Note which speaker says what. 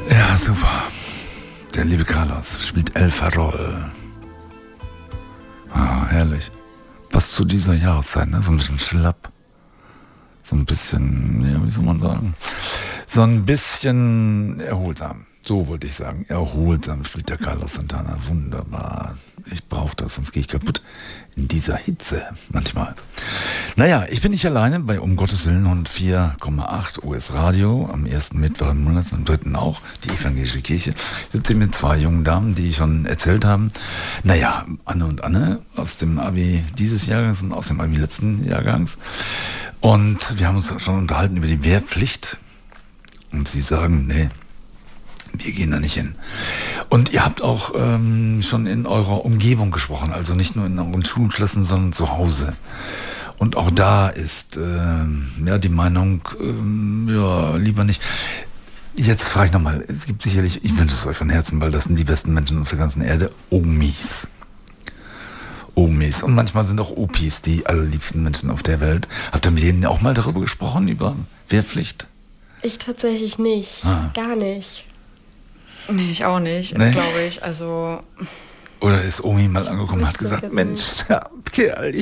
Speaker 1: Ja, super. Der liebe Carlos spielt El Farol. Ah, herrlich. Was zu dieser Jahreszeit, ne? So ein bisschen schlapp. So ein bisschen, ja, wie soll man sagen? So ein bisschen erholsam. So wollte ich sagen. Erholsam spielt der Carlos Santana. Wunderbar. Ich brauche das, sonst gehe ich kaputt. In dieser Hitze manchmal. Naja, ich bin nicht alleine bei Um Gottes Willen und 4,8 US Radio am ersten Mittwoch im Monat, am dritten auch, die Evangelische Kirche. Ich sitze mit zwei jungen Damen, die schon erzählt haben. Naja, Anne und Anne aus dem Abi dieses Jahrgangs und aus dem Abi letzten Jahrgangs. Und wir haben uns schon unterhalten über die Wehrpflicht. Und sie sagen, nee, wir gehen da nicht hin. Und ihr habt auch schon in eurer Umgebung gesprochen, also nicht nur in euren Schulklassen, sondern zu Hause. Und auch da ist ja die Meinung, ja, lieber nicht. Jetzt frage ich nochmal, es gibt sicherlich, ich wünsche es euch von Herzen, weil das sind die besten Menschen auf der ganzen Erde, Omis. Omis. Und manchmal sind auch Opis die allerliebsten Menschen auf der Welt. Habt ihr mit denen auch mal darüber gesprochen, über Wehrpflicht?
Speaker 2: Ich tatsächlich nicht. Gar nicht.
Speaker 3: Nee, ich auch nicht,
Speaker 1: Nee?
Speaker 3: glaube ich. Also.
Speaker 1: Oder ist Omi mal angekommen und hat gesagt, Mensch, der Kerl,